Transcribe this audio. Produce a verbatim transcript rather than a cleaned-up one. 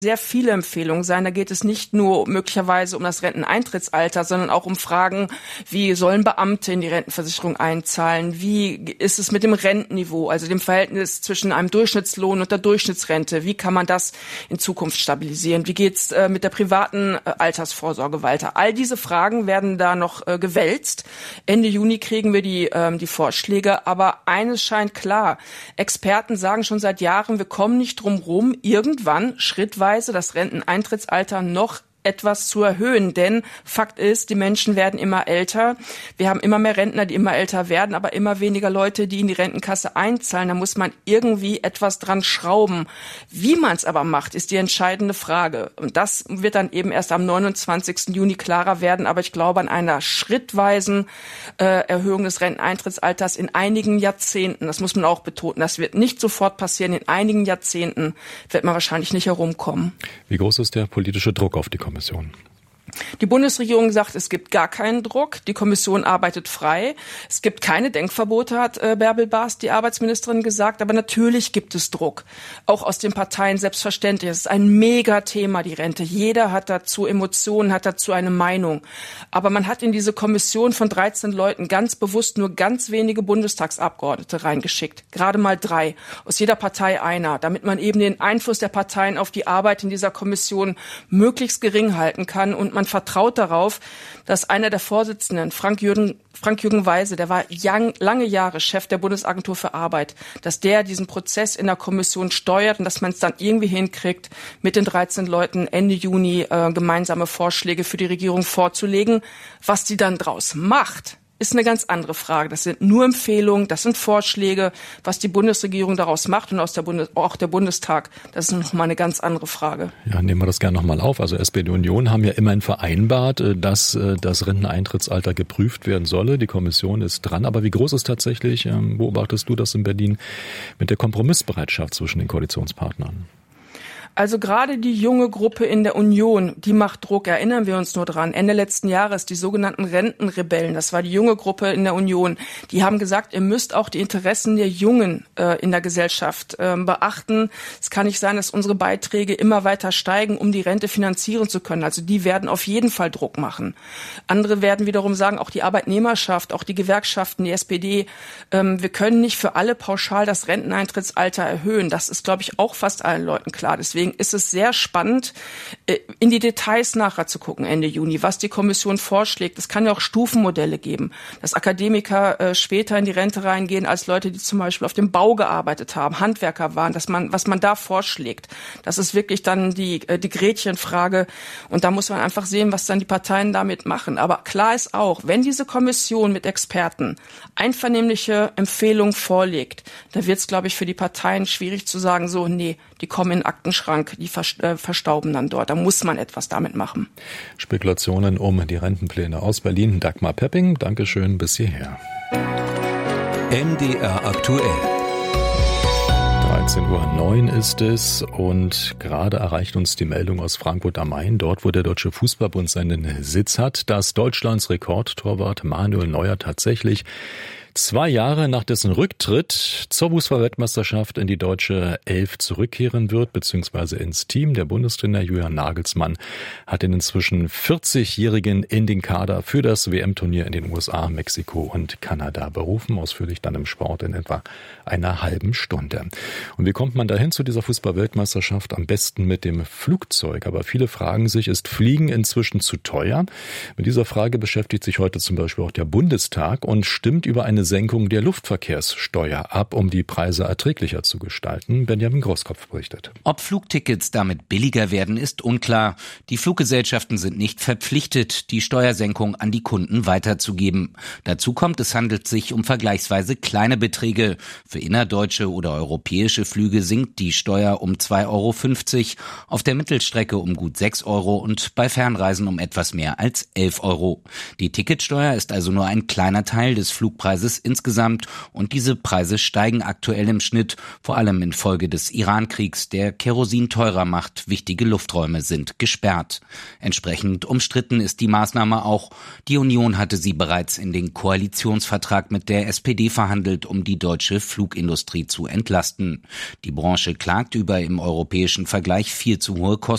sehr viele Empfehlungen sein. Da geht es nicht nur möglicherweise um das Renteneintrittsalter, sondern auch um Fragen, wie sollen Beamte in die Rentenversicherung einzahlen? Wie ist es mit dem Rentenniveau, also dem Verhältnis zwischen einem Durchschnittslohn und der Durchschnittsrente? Wie kann man das in Zukunft stabilisieren? Wie geht's äh, mit der privaten äh, Altersvorsorge weiter? All diese Fragen werden da noch äh, gewälzt. Ende Juni kriegen wir die, ähm, die Vorschläge. Aber eines scheint klar. Experten sagen schon seit Jahren, wir kommen nicht drum rum, irgendwann schrittweise das Renteneintrittsalter noch etwas zu erhöhen, denn Fakt ist, die Menschen werden immer älter. Wir haben immer mehr Rentner, die immer älter werden, aber immer weniger Leute, die in die Rentenkasse einzahlen. Da muss man irgendwie etwas dran schrauben. Wie man es aber macht, ist die entscheidende Frage. Und das wird dann eben erst am neunundzwanzigsten Juni klarer werden. Aber ich glaube an einer schrittweisen äh, Erhöhung des Renteneintrittsalters in einigen Jahrzehnten. Das muss man auch betonen. Das wird nicht sofort passieren. In einigen Jahrzehnten wird man wahrscheinlich nicht herumkommen. Wie groß ist der politische Druck auf die Kommission? Kommission. Die Bundesregierung sagt, es gibt gar keinen Druck. Die Kommission arbeitet frei. Es gibt keine Denkverbote, hat äh, Bärbel Baas, die Arbeitsministerin, gesagt. Aber natürlich gibt es Druck. Auch aus den Parteien selbstverständlich. Es ist ein Megathema, die Rente. Jeder hat dazu Emotionen, hat dazu eine Meinung. Aber man hat in diese Kommission von dreizehn Leuten ganz bewusst nur ganz wenige Bundestagsabgeordnete reingeschickt. Gerade mal drei. Aus jeder Partei einer. Damit man eben den Einfluss der Parteien auf die Arbeit in dieser Kommission möglichst gering halten kann. Und man Man vertraut darauf, dass einer der Vorsitzenden, Frank-Jürgen Frank-Jürgen Weise, der war young, lange Jahre Chef der Bundesagentur für Arbeit, dass der diesen Prozess in der Kommission steuert und dass man es dann irgendwie hinkriegt, mit den dreizehn Leuten Ende Juni äh, gemeinsame Vorschläge für die Regierung vorzulegen. Was die dann draus macht, ist eine ganz andere Frage. Das sind nur Empfehlungen, das sind Vorschläge. Was die Bundesregierung daraus macht und aus der Bundes- auch der Bundestag, das ist noch mal eine ganz andere Frage. Ja, nehmen wir das gerne noch mal auf. Also S P D und Union haben ja immerhin vereinbart, dass das Renteneintrittsalter geprüft werden solle. Die Kommission ist dran. Aber wie groß ist tatsächlich, beobachtest du das in Berlin, mit der Kompromissbereitschaft zwischen den Koalitionspartnern? Also gerade die junge Gruppe in der Union, die macht Druck, erinnern wir uns nur dran. Ende letzten Jahres, die sogenannten Rentenrebellen, das war die junge Gruppe in der Union, die haben gesagt, ihr müsst auch die Interessen der Jungen äh, in der Gesellschaft äh, beachten. Es kann nicht sein, dass unsere Beiträge immer weiter steigen, um die Rente finanzieren zu können. Also die werden auf jeden Fall Druck machen. Andere werden wiederum sagen, auch die Arbeitnehmerschaft, auch die Gewerkschaften, die S P D, ähm, wir können nicht für alle pauschal das Renteneintrittsalter erhöhen. Das ist, glaube ich, auch fast allen Leuten klar. Deswegen ist es sehr spannend, in die Details nachher zu gucken Ende Juni, was die Kommission vorschlägt. Es kann ja auch Stufenmodelle geben, dass Akademiker später in die Rente reingehen als Leute, die zum Beispiel auf dem Bau gearbeitet haben, Handwerker waren, dass man, was man da vorschlägt. Das ist wirklich dann die, die Gretchenfrage. Und da muss man einfach sehen, was dann die Parteien damit machen. Aber klar ist auch, wenn diese Kommission mit Experten einvernehmliche Empfehlungen vorlegt, da wird es, glaube ich, für die Parteien schwierig zu sagen, so, nee, die kommen in den Aktenschrank, die verstauben dann dort. Da muss man etwas damit machen. Spekulationen um die Rentenpläne aus Berlin. Dagmar Pepping, Dankeschön, bis hierher. M D R aktuell. dreizehn Uhr neun ist es und gerade erreicht uns die Meldung aus Frankfurt am Main, dort wo der Deutsche Fußballbund seinen Sitz hat, dass Deutschlands Rekordtorwart Manuel Neuer tatsächlich zwei Jahre nach dessen Rücktritt zur Fußball-Weltmeisterschaft in die deutsche Elf zurückkehren wird, beziehungsweise ins Team. Der Bundestrainer Julian Nagelsmann hat den inzwischen vierzigjährigen in den Kader für das W M-Turnier in den U S A, Mexiko und Kanada berufen. Ausführlich dann im Sport in etwa einer halben Stunde. Und wie kommt man dahin zu dieser Fußball-Weltmeisterschaft? Am besten mit dem Flugzeug. Aber viele fragen sich, ist Fliegen inzwischen zu teuer? Mit dieser Frage beschäftigt sich heute zum Beispiel auch der Bundestag und stimmt über eine Senkung der Luftverkehrssteuer ab, um die Preise erträglicher zu gestalten. Benjamin Großkopf berichtet. Ob Flugtickets damit billiger werden, ist unklar. Die Fluggesellschaften sind nicht verpflichtet, die Steuersenkung an die Kunden weiterzugeben. Dazu kommt, es handelt sich um vergleichsweise kleine Beträge. Für innerdeutsche oder europäische Flüge sinkt die Steuer um zwei Euro fünfzig, auf der Mittelstrecke um gut sechs Euro und bei Fernreisen um etwas mehr als elf Euro. Die Ticketsteuer ist also nur ein kleiner Teil des Flugpreises es insgesamt und diese Preise steigen aktuell im Schnitt, vor allem infolge des Iran-Kriegs, der Kerosin teurer macht. Wichtige Lufträume sind gesperrt. Entsprechend umstritten ist die Maßnahme auch. Die Union hatte sie bereits in den Koalitionsvertrag mit der S P D verhandelt, um die deutsche Flugindustrie zu entlasten. Die Branche klagt über im europäischen Vergleich viel zu hohe Kosten